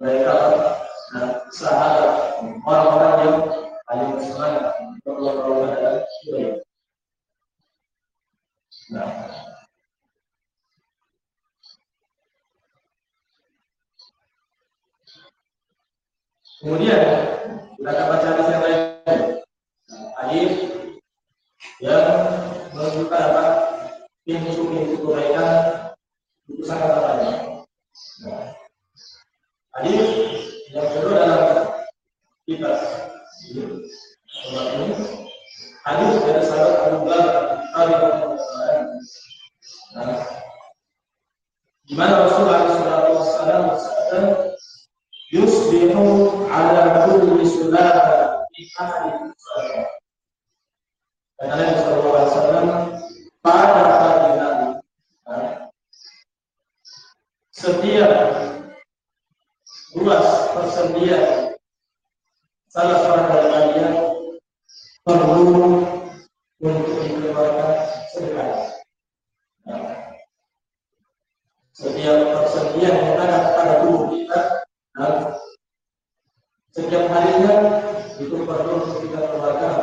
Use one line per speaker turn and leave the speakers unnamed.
mereka sahabat orang-orang yang paling bersemangat untuk melakukan adalah syukur. Nah, kemudian kita akan baca hadis yang lain. Hadis yang menunjukkan apa? Pintu-pintu kebaikan itu sangat banyak. Nah, hadis yang kedua dalam kitab ini hadis dari sahabat Abu Bakar radhiyallahu anhu. Nah, di mana Rasulullah SAW bersabda, "Yusbihu ala kulli sulata min ahli salat." Kata Nabi SAW, pada pagi hari, setiap luas persediaan salah seorang dari kalian perlu untuk dikeluarkan sedekah. Setiap persediaan yang ada pada tubuh kita, setiap harinya itu perlu untuk kita keluarkan